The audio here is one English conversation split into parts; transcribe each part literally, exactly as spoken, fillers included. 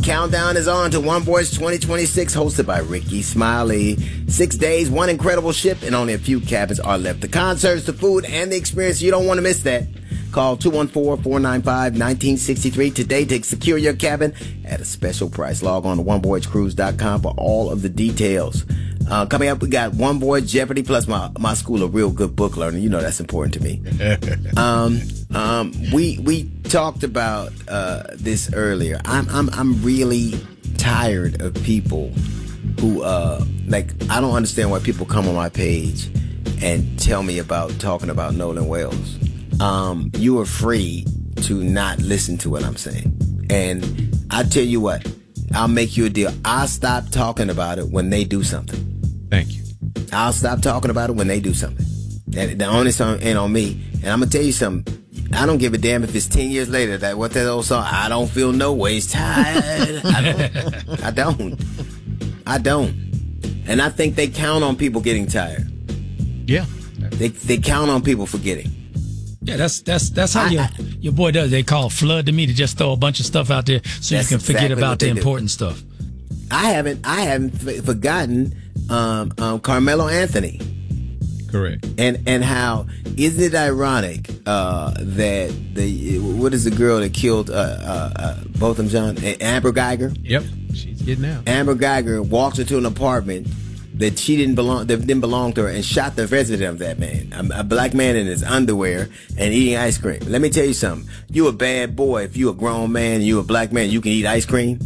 countdown is on to One Voice twenty twenty-six, hosted by Ricky Smiley. Six days, one incredible ship, and only a few cabins are left. The concerts, the food, and the experience, you don't want to miss that. Call two one four, four nine five, one nine six three today to secure your cabin at a special price. Log on to one voyage cruise dot com for all of the details. Uh, coming up, we got One Voyage Jeopardy plus my, my school of real good book learning. You know that's important to me. um, um, we we talked about uh, this earlier. I'm I'm I'm really tired of people who uh, like I don't understand why people come on my page and tell me about talking about Nolan Wells. Um, you are free to not listen to what I'm saying. And I tell you what, I'll make you a deal. I'll stop talking about it when they do something. Thank you. I'll stop talking about it when they do something. And the only song ain't on me. And I'm going to tell you something. I don't give a damn if it's ten years later. That what that old song, I don't feel no ways tired. I don't. I don't. I don't. And I think they count on people getting tired. Yeah. They they count on people forgetting. Yeah, that's that's that's how I, your I, your boy does. They call flood to me to just throw a bunch of stuff out there so you can forget exactly about the do. important stuff. I haven't I haven't f- forgotten um, um, Carmelo Anthony. Correct. And and how isn't it ironic uh, that the what is the girl that killed uh, uh, uh, both of them, John? Amber Geiger. Yep, she's getting out. Amber Geiger walked into an apartment that she didn't belong that didn't belong to her and shot the resident of that man, a, a black man in his underwear and eating ice cream. Let me tell you something. You a bad boy if you a grown man and you a black man. You can eat ice cream.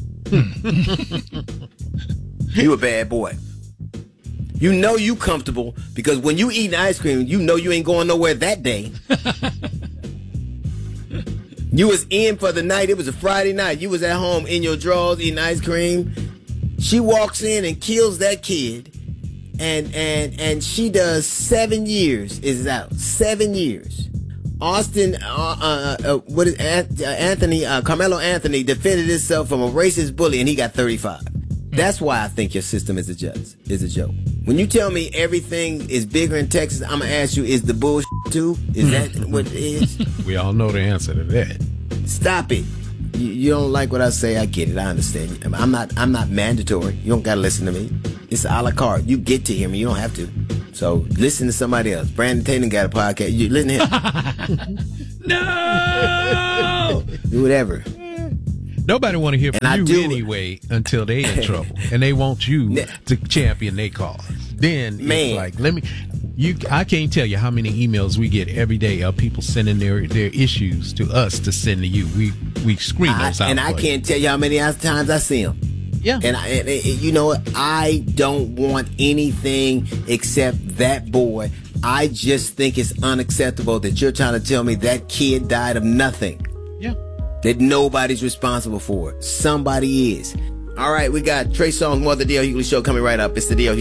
You a bad boy. You know you comfortable because when you eating ice cream, you know you ain't going nowhere that day. You was in for the night. It was a Friday night. You was at home in your drawers eating ice cream. She walks in and kills that kid, and and and she does seven years. Is out seven years. Austin, uh, uh, uh, what is Anthony? Uh, Carmelo Anthony defended himself from a racist bully, and he got thirty-five. That's why I think your system is a joke. Is a joke. When you tell me everything is bigger in Texas, I'm gonna ask you: is the bullshit too? Is that what it is? We all know the answer to that. Stop it. You, you don't like what I say. I get it. I understand. I'm not. I'm not mandatory. You don't gotta listen to me. It's a la carte. You get to hear me. You don't have to. So listen to somebody else. Brandon Tatum got a podcast. You listen to him. No. Do whatever. Nobody want to hear from And I you do- anyway until they in trouble, and they want you to champion their cause. Then Man. it's like, let me. You, I can't tell you how many emails we get every day of people sending their, their issues to us to send to you. We we screen I, those out. and I for can't tell you how many times I see them. Yeah. And, I, and, and you know what? I don't want anything except that boy. I just think it's unacceptable that you're trying to tell me that kid died of nothing. Yeah. That nobody's responsible for it. Somebody is. All right, we got Trey Songz, more of the D L Hughley Show coming right up. It's the D L